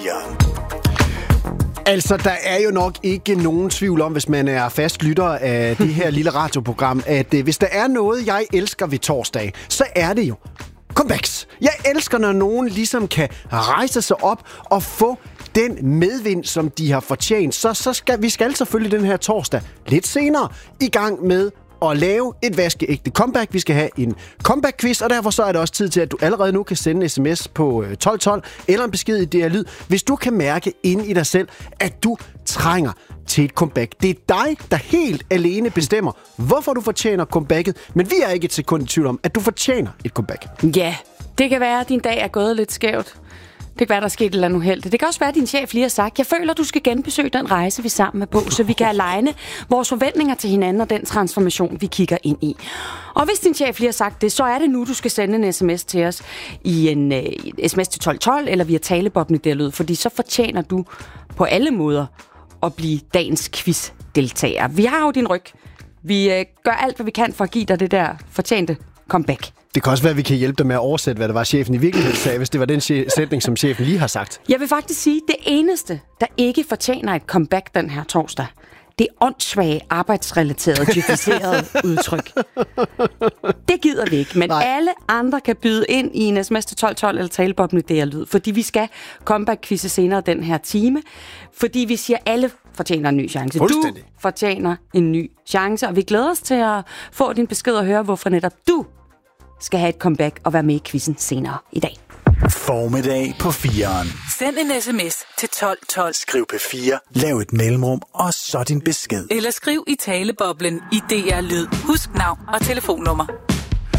Ja. Altså, der er jo nok ikke nogen tvivl om, hvis man er fast lytter af det her lille radioprogram, at hvis der er noget, jeg elsker ved torsdag, så er det jo comebacks. Jeg elsker, når nogen ligesom kan rejse sig op og få den medvind, som de har fortjent. Så skal vi selvfølgelig den her torsdag lidt senere i gang med at lave et vaskeægte comeback. Vi skal have en comeback-quiz, og derfor så er det også tid til, at du allerede nu kan sende en sms på 1212 eller en besked i DR Lyd, hvis du kan mærke inde i dig selv, at du trænger til et comeback. Det er dig, der helt alene bestemmer, hvorfor du fortjener comebacket, men vi er ikke et sekund i tvivl om, at du fortjener et comeback. Ja, det kan være, at din dag er gået lidt skævt. Det kan være, der er sket et eller andet uheldigt. Det kan også være, at din chef lige har sagt, jeg føler, du skal genbesøge den rejse, vi sammen er på, så vi kan aligne vores forventninger til hinanden og den transformation, vi kigger ind i. Og hvis din chef lige har sagt det, så er det nu, du skal sende en sms til os i en sms til 1212 eller via talebobben i DR Lyd, fordi så fortjener du på alle måder at blive dagens quiz-deltager. Vi har jo din ryg. Vi gør alt, hvad vi kan for at give dig det der fortjente comeback. Det kan også være, at vi kan hjælpe dig med at oversætte, hvad det var, chefen i virkeligheden sagde, hvis det var den sætning, som chefen lige har sagt. Jeg vil faktisk sige, at det eneste, der ikke fortjener et comeback den her torsdag, det er åndssvage, arbejdsrelaterede, djøficerede udtryk. Det gider vi ikke, men nej. Alle andre kan byde ind i en sms til 1212 eller talebobben i DR Lyd, fordi vi skal comeback-quizze senere den her time, fordi vi siger, at alle fortjener en ny chance. Du fortjener en ny chance, og vi glæder os til at få din besked og høre, hvorfor netop du skal have et comeback og være med i quizzen senere i dag. Formiddag på 4'eren. Send en sms til 1212. Skriv P4, lav et mellemrum, og så din besked. Eller skriv i taleboblen i DR Lyd. Husk navn og telefonnummer.